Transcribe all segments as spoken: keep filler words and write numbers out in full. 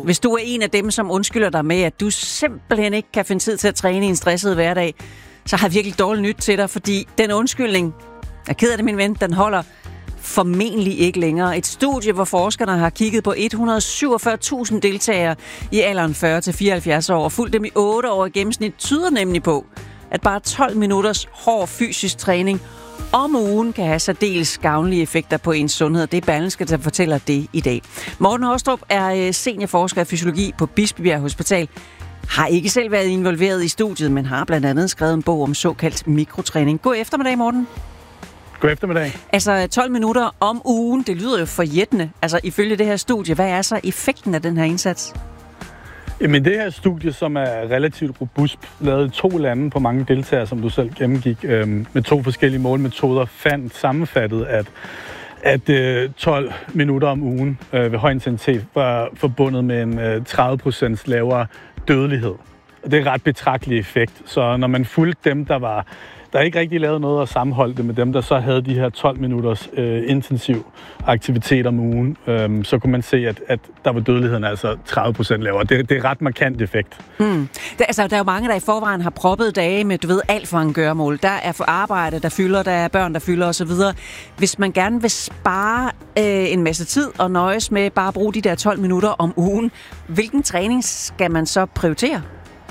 Hvis du er en af dem, som undskylder dig med, at du simpelthen ikke kan finde tid til at træne i en stresset hverdag, så har jeg virkelig dårligt nyt til dig, fordi den undskyldning, jeg er ked af det, min ven, den holder formentlig ikke længere. Et studie, hvor forskerne har kigget på et hundrede og syvogfyrre tusind deltagere i alderen fyrre til fireoghalvfjerds år og fulgt dem i otte år i gennemsnit, tyder nemlig på, at bare tolv minutters hård fysisk træning om ugen kan have særdeles gavnlige effekter på ens sundhed. Det er Berlingske, der fortæller det i dag. Morten Hostrup er seniorforsker i fysiologi på Bispebjerg Hospital. Har ikke selv været involveret i studiet, men har blandt andet skrevet en bog om såkaldt mikrotræning. God eftermiddag, Morten. God eftermiddag. Altså tolv minutter om ugen, det lyder jo forjættende. Altså ifølge det her studie, hvad er så effekten af den her indsats? Jamen det her studie, som er relativt robust, lavet i to lande på mange deltagere, som du selv gennemgik, øh, med to forskellige målmetoder, fandt sammenfattet, at, at øh, tolv minutter om ugen øh, ved høj intensitet var forbundet med en øh, tredive procent lavere dødelighed. Og det er ret betragtelig effekt. Så når man fulgte dem, der var der ikke rigtig lavede noget at sammenholde det med dem, der så havde de her tolv minutters øh, intensiv aktivitet om ugen, øh, så kunne man se, at, at der var dødeligheden altså tredive procent lavere. Det, det er ret markant effekt. Mm. Der, altså, der er jo mange, der i forvejen har proppet dage med, du ved, alt for en gøremål. Der er for arbejde, der fylder, der er børn, der fylder osv. Hvis man gerne vil spare øh, en masse tid og nøjes med bare at bruge de der tolv minutter om ugen, hvilken træning skal man så prioritere?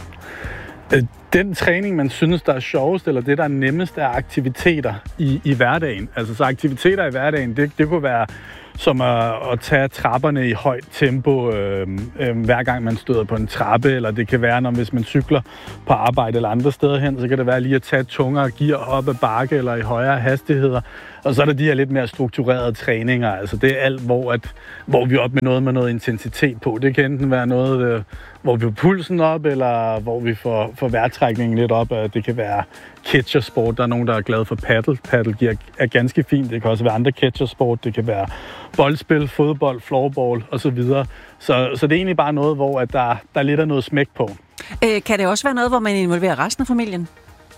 Den træning, man synes, der er sjovest, eller det, der er nemmest, er aktiviteter i, i hverdagen. Altså, så aktiviteter i hverdagen, det, det kunne være som at, at tage trapperne i højt tempo, øh, øh, hver gang man støder på en trappe, eller det kan være, når hvis man cykler på arbejde eller andre steder hen, så kan det være lige at tage tungere gear op ad bakke eller i højere hastigheder. Og så er der de her lidt mere strukturerede træninger. Altså det er alt, hvor, at, hvor vi er op med noget med noget intensitet på. Det kan enten være noget, øh, hvor vi får pulsen op, eller hvor vi får, får vejrtrækningen lidt op. Det kan være catchersport. Der er nogen, der er glade for paddle. Paddle gear er ganske fint. Det kan også være andre catchersport. Det kan være boldspil, fodbold, floorball osv. Så, så det er egentlig bare noget, hvor at der, der er lidt af noget smæk på. Øh, kan det også være noget, hvor man involverer resten af familien?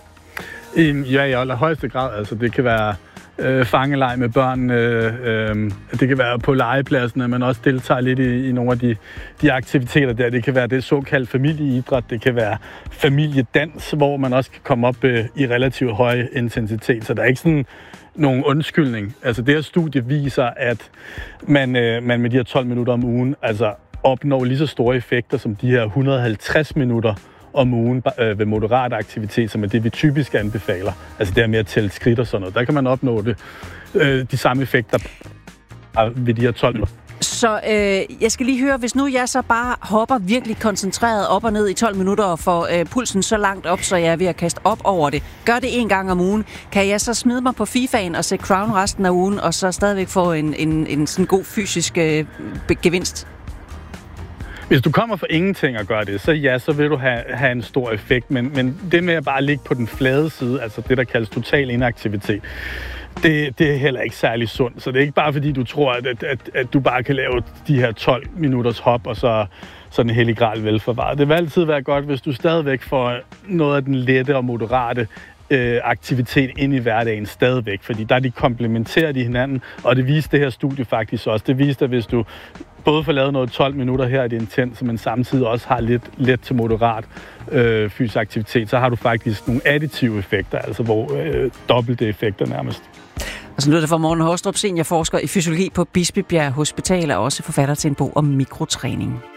I, ja, i allerhøjeste grad. Altså, det kan være øh, fangeleg med børn. Øh, øh, det kan være på legepladsen, at man også deltager lidt i, i nogle af de, de aktiviteter der. Det kan være det såkaldt familieidræt. Det kan være familiedans, hvor man også kan komme op øh, i relativt høj intensitet. Så der er ikke sådan nogen undskyldning. Altså det her studie viser, at man, øh, man med de her tolv minutter om ugen altså opnår lige så store effekter som de her et hundrede og halvtreds minutter om ugen øh, ved moderat aktivitet, som er det, vi typisk anbefaler. Altså det her med at tælle skridt og sådan noget. Der kan man opnå det, øh, de samme effekter ved de her tolv minutter. Så øh, jeg skal lige høre, hvis nu jeg så bare hopper virkelig koncentreret op og ned i tolv minutter og får øh, pulsen så langt op, så jeg er ved at kaste op over det. Gør det en gang om ugen. Kan jeg så smide mig på FIFAen og sætte Crown resten af ugen, og så stadigvæk få en, en, en sådan god fysisk øh, gevinst? Hvis du kommer for ingenting og gør det, så ja, så vil du have, have en stor effekt. Men, men det med at bare ligge på den flade side, altså det, der kaldes total inaktivitet, det, det er heller ikke særlig sundt. Så det er ikke bare fordi, du tror, at, at, at du bare kan lave de her tolv minutters hop, og så sådan en hellig gral velforvaret. Det vil altid være godt, hvis du stadigvæk får noget af den lette og moderate øh, aktivitet ind i hverdagen stadigvæk. Fordi der er de komplementeret i hinanden, og det viste det her studie faktisk også. Det viste, at hvis du både får lavet noget tolv minutter her i det intense, men samtidig også har lidt let til moderat øh, fysisk aktivitet, så har du faktisk nogle additive effekter, altså hvor øh, dobbelte effekter nærmest. Og så lyder det fra Morten Hostrup, seniorforsker i fysiologi på Bispebjerg Hospital, og også forfatter til en bog om mikrotræning.